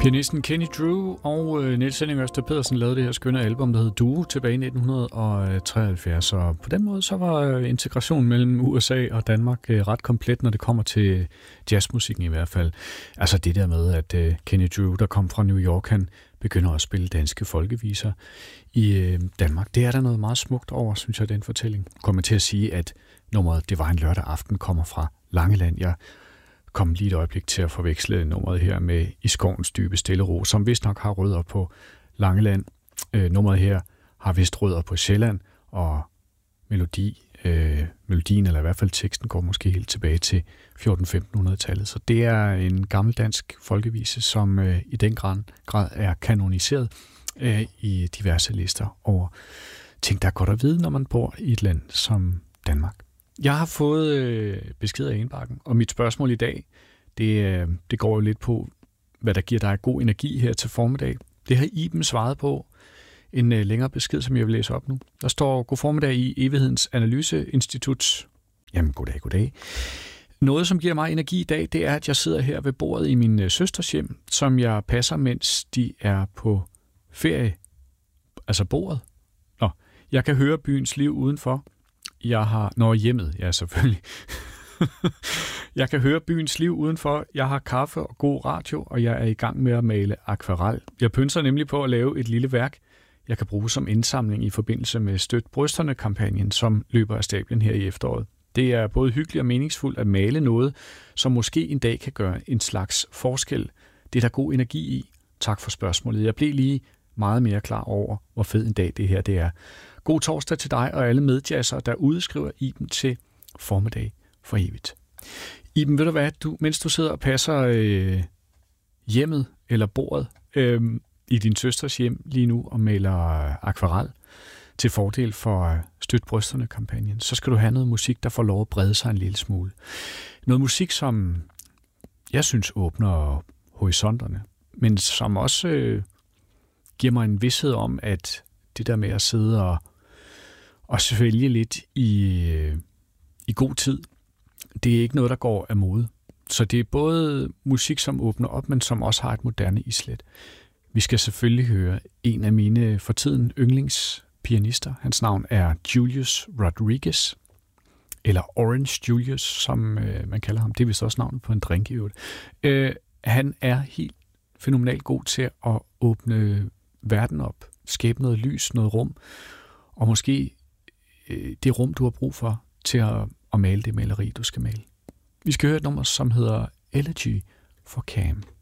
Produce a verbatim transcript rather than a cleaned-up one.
Pianisten Kenny Drew og øh, Niels Henning Ørsted Pedersen lavede det her skønne album, der hed Duo, tilbage i nitten treoghalvfjerds. Og på den måde så var integrationen mellem U S A og Danmark øh, ret komplet, når det kommer til jazzmusikken i hvert fald. Altså det der med, at øh, Kenny Drew, der kom fra New York, han begynder at spille danske folkeviser i øh, Danmark. Det er der noget meget smukt over, synes jeg, den fortælling. Jeg kommer til at sige, at nummeret Det var en lørdag aften kommer fra Langeland. Jeg kom lige et øjeblik til at forveksle nummeret her med I skovens dybe stille ro, som vist nok har rødder på Langeland. Øh, nummeret her har vist rødder på Sjælland, og melodi, øh, melodien, eller i hvert fald teksten, går måske helt tilbage til fjorten-femten hundrede-tallet. Så det er en gammel dansk folkevise, som øh, i den grad, grad er kanoniseret øh, i diverse lister over ting, der er godt at vide, når man bor i et land som Danmark. Jeg har fået øh, besked af indbakken, og mit spørgsmål i dag, det, øh, det går jo lidt på, hvad der giver dig god energi her til formiddag. Det har Iben svaret på en øh, længere besked, som jeg vil læse op nu. Der står: God formiddag i Evighedens Analyseinstitut. Jamen, goddag, goddag. Noget, som giver mig energi i dag, det er, at jeg sidder her ved bordet i min øh, søsters hjem, som jeg passer, mens de er på ferie. Altså bordet. Nå, jeg kan høre byens liv udenfor. Jeg har... Nå, hjemmet. Ja, selvfølgelig. Jeg kan høre byens liv udenfor. Jeg har kaffe og god radio, og jeg er i gang med at male akvarel. Jeg pynser nemlig på at lave et lille værk, jeg kan bruge som indsamling i forbindelse med Støt Brysterne-kampagnen, som løber af stablen her i efteråret. Det er både hyggeligt og meningsfuldt at male noget, som måske en dag kan gøre en slags forskel. Det er der god energi i. Tak for spørgsmålet. Jeg blev lige meget mere klar over, hvor fed en dag det her det er. God torsdag til dig og alle medjazzere, der udskriver Iben til formiddag for evigt. Iben, ved du hvad, du, mens du sidder og passer øh, hjemmet eller bordet øh, i din søsters hjem lige nu og maler akvarel til fordel for Støt Brysterne-kampagnen, så skal du have noget musik, der får lov at brede sig en lille smule. Noget musik, som jeg synes åbner horisonterne, men som også øh, giver mig en vished om, at det der med at sidde og, og svælge lidt i, øh, i god tid, det er ikke noget, der går af mode. Så det er både musik, som åbner op, men som også har et moderne islet. Vi skal selvfølgelig høre en af mine for tiden yndlingspianister. Hans navn er Julius Rodriguez, eller Orange Julius, som øh, man kalder ham. Det er vist også navnet på en drink i øvrigt. Øh, han er helt fænomenalt god til at åbne verden op, skabe noget lys, noget rum, og måske øh, det rum, du har brug for til at, at male det maleri, du skal male. Vi skal høre et nummer, som hedder Elegy for Cam.